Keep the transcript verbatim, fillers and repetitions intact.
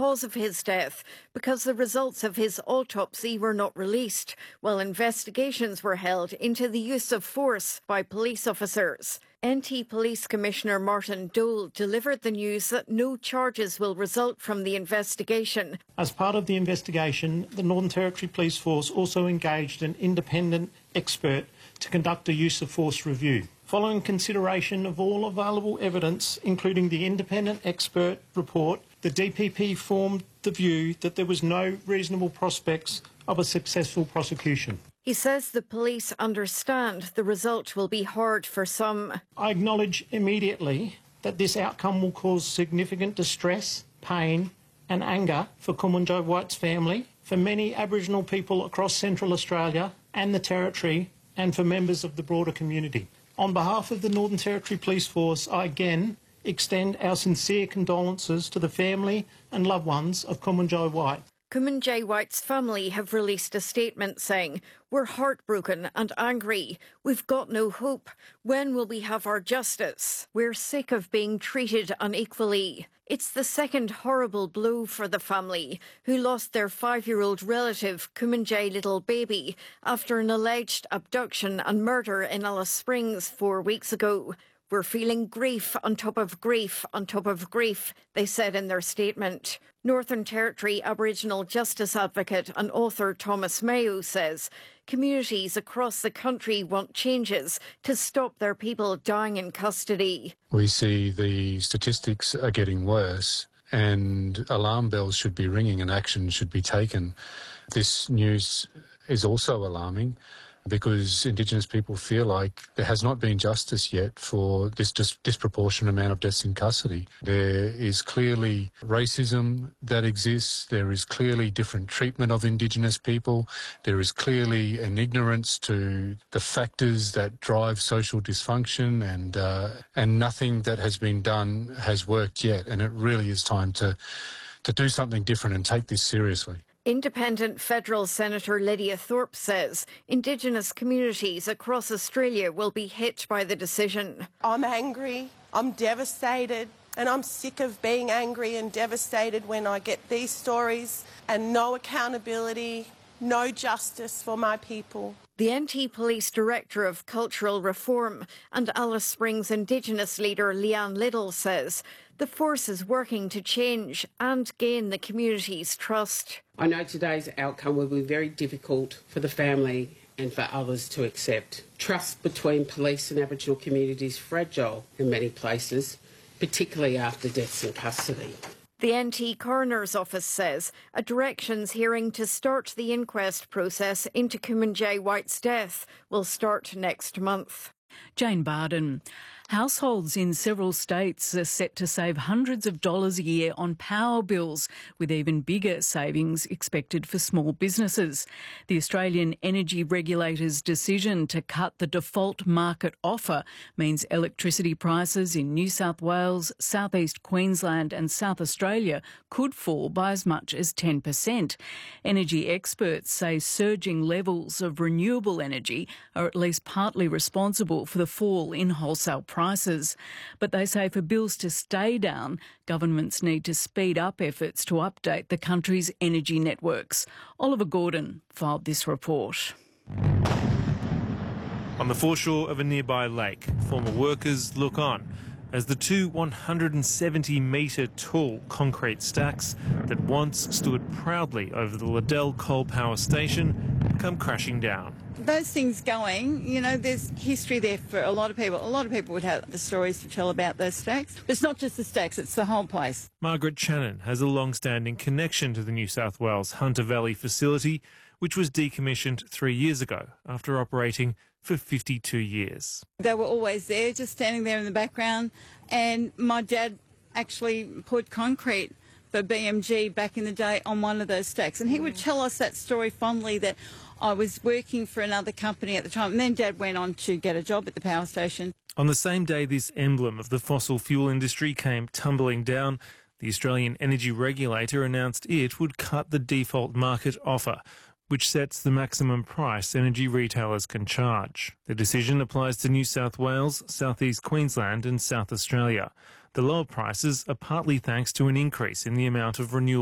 cause of his death because the results of his autopsy were not released, while investigations were held into the use of force by police officers. N T Police Commissioner Martin Dole delivered the news that no charges will result from the investigation. As part of the investigation, the Northern Territory Police Force also engaged an independent expert to conduct a use of force review. Following consideration of all available evidence, including the independent expert report, the D P P formed the view that there was no reasonable prospects of a successful prosecution. He says the police understand the result will be hard for some. I acknowledge immediately that this outcome will cause significant distress, pain and anger for Kumanjai White's family, for many Aboriginal people across Central Australia and the Territory, and for members of the broader community. On behalf of the Northern Territory Police Force, I again extend our sincere condolences to the family and loved ones of Kumanjai White. Kumanjai White's family have released a statement saying, "We're heartbroken and angry. We've got no hope. When will we have our justice? We're sick of being treated unequally." It's the second horrible blow for the family, who lost their five-year-old relative, Kumanjai Little Baby, after an alleged abduction and murder in Alice Springs four weeks ago. "We're feeling grief on top of grief on top of grief," they said in their statement. Northern Territory Aboriginal justice advocate and author Thomas Mayo says communities across the country want changes to stop their people dying in custody. We see the statistics are getting worse and alarm bells should be ringing and action should be taken. This news is also alarming, because Indigenous people feel like there has not been justice yet for this dis- disproportionate amount of deaths in custody. There is clearly racism that exists. There is clearly different treatment of Indigenous people. There is clearly an ignorance to the factors that drive social dysfunction, and uh, and nothing that has been done has worked yet. And it really is time to to do something different and take this seriously. Independent federal Senator Lydia Thorpe says Indigenous communities across Australia will be hit by the decision. I'm angry, I'm devastated, and I'm sick of being angry and devastated when I get these stories and no accountability, no justice for my people. The N T Police Director of Cultural Reform and Alice Springs Indigenous leader Leanne Liddle says the force is working to change and gain the community's trust. I know today's outcome will be very difficult for the family and for others to accept. Trust between police and Aboriginal communities is fragile in many places, particularly after deaths in custody. The N T Coroner's Office says a directions hearing to start the inquest process into Kumanjai White's death will start next month. Jane Barden. Households in several states are set to save hundreds of dollars a year on power bills, with even bigger savings expected for small businesses. The Australian Energy Regulator's decision to cut the default market offer means electricity prices in New South Wales, South East Queensland and South Australia could fall by as much as ten percent. Energy experts say surging levels of renewable energy are at least partly responsible for the fall in wholesale prices. Prices. But they say for bills to stay down, governments need to speed up efforts to update the country's energy networks. Oliver Gordon filed this report. On the foreshore of a nearby lake, former workers look on as the two one hundred seventy metre tall concrete stacks that once stood proudly over the Liddell coal power station come crashing down. Those things going, you know, there's history there for a lot of people. A lot of people would have the stories to tell about those stacks. But it's not just the stacks, it's the whole place. Margaret Channon has a long-standing connection to the New South Wales Hunter Valley facility, which was decommissioned three years ago after operating for fifty-two years. They were always there, just standing there in the background. And my dad actually put concrete for B M G back in the day on one of those stacks. And he would tell us that story fondly, that I was working for another company at the time, and then Dad went on to get a job at the power station. On the same day this emblem of the fossil fuel industry came tumbling down, the Australian Energy Regulator announced it would cut the default market offer, which sets the maximum price energy retailers can charge. The decision applies to New South Wales, South East Queensland and South Australia. The lower prices are partly thanks to an increase in the amount of renewable